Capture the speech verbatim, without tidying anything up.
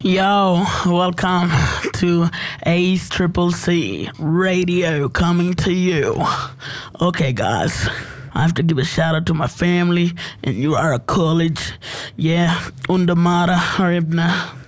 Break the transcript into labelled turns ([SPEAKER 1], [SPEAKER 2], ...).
[SPEAKER 1] Yo, welcome to Ace Triple C Radio coming to you. Okay, guys, I have to give a shout out to my family and you are a college. Yeah, Undamara Haribna.